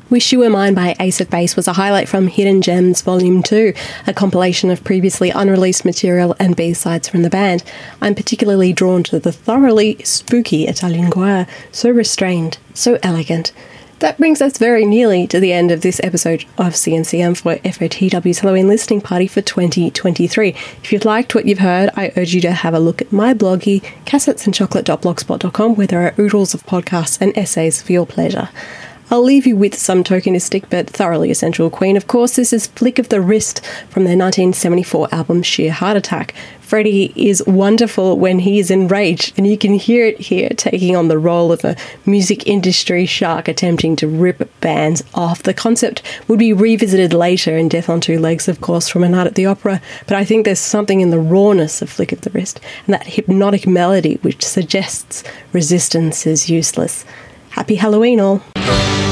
Wish You Were Mine by Ace of Base was a highlight from Hidden Gems Volume 2, a compilation of previously unreleased material and B-sides from the band. I'm particularly drawn to the thoroughly spooky Italian choir, so restrained, so elegant. That brings us very nearly to the end of this episode of CNCM for FOTW's Halloween listening party for 2023. If you've liked what you've heard, I urge you to have a look at my bloggy, cassettesandchocolate.blogspot.com, where there are oodles of podcasts and essays for your pleasure. I'll leave you with some tokenistic but thoroughly essential Queen. Of course, this is Flick of the Wrist from their 1974 album Sheer Heart Attack. Freddie is wonderful when he is enraged, and you can hear it here taking on the role of a music industry shark attempting to rip bands off. The concept would be revisited later in Death on Two Legs, of course, from A Night at the Opera, but I think there's something in the rawness of Flick of the Wrist and that hypnotic melody which suggests resistance is useless. Happy Halloween all!